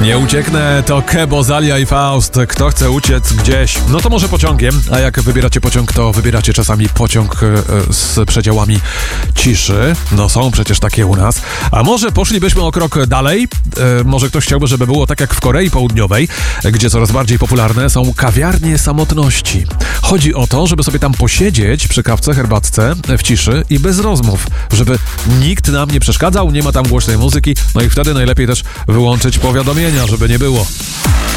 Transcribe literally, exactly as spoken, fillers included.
Nie ucieknę, to Kebo, Zalia i Faust. Kto chce uciec gdzieś, no to może pociągiem, a jak wybieracie pociąg, to wybieracie czasami pociąg z przedziałami ciszy. No są przecież takie u nas. A może poszlibyśmy o krok dalej? E, może ktoś chciałby, żeby było tak jak w Korei Południowej, gdzie coraz bardziej popularne są kawiarnie samotności. Chodzi o to, żeby sobie tam posiedzieć przy kawce, herbatce, w ciszy i bez rozmów, żeby nikt nam nie przeszkadzał, nie ma tam głośnej muzyki, no i wtedy najlepiej też wyłączyć powiadomienia, żeby nie było.